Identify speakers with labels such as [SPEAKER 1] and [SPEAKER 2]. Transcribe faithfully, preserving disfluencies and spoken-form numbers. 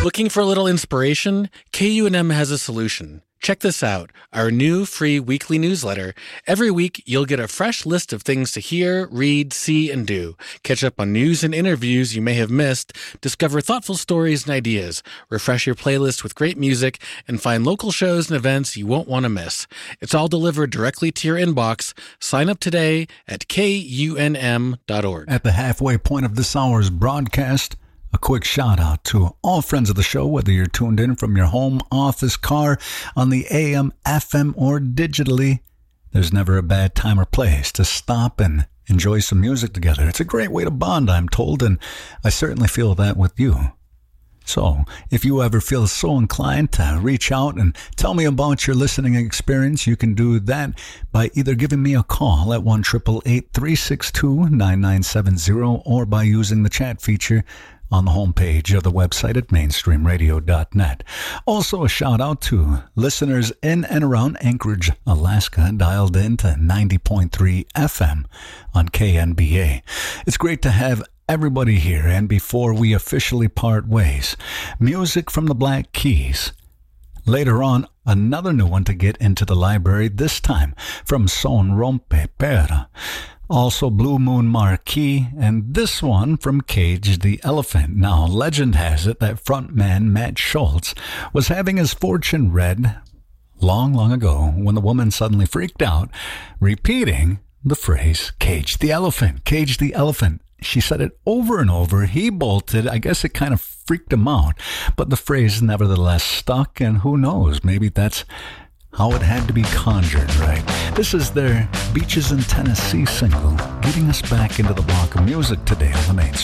[SPEAKER 1] Looking for a little inspiration? K U N M has a solution. Check this out, our new free weekly newsletter. Every week, you'll get a fresh list of things to hear, read, see, and do. Catch up on news and interviews you may have missed, discover thoughtful stories and ideas, refresh your playlist with great music, and find local shows and events you won't want to miss. It's all delivered directly to your inbox. Sign up today at K U N M dot org.
[SPEAKER 2] At the halfway point of this hour's broadcast, a quick shout out to all friends of the show, whether you're tuned in from your home, office, car, on the A M, F M, or digitally. There's never a bad time or place to stop and enjoy some music together. It's a great way to bond, I'm told, and I certainly feel that with you. So, if you ever feel so inclined to reach out and tell me about your listening experience, you can do that by either giving me a call at one eight eight eight, three six two, nine nine seven zero or by using the chat feature on the homepage of the website at mainstream radio dot net. Also, a shout out to listeners in and around Anchorage, Alaska, dialed in to ninety point three F M on K N B A. It's great to have everybody here, and before we officially part ways, music from the Black Keys. Later on, another new one to get into the library, this time from Son Rompe Pera. Also Blue Moon Marquee, and this one from Cage the Elephant. Now, legend has it that frontman Matt Schultz was having his fortune read long, long ago when the woman suddenly freaked out, repeating the phrase, Cage the Elephant, Cage the Elephant. She said it over and over. He bolted. I guess it kind of freaked him out, but the phrase nevertheless stuck, and who knows, maybe that's how it had to be conjured, right? This is their Beaches in Tennessee single, getting us back into the block of music today on the Mainstream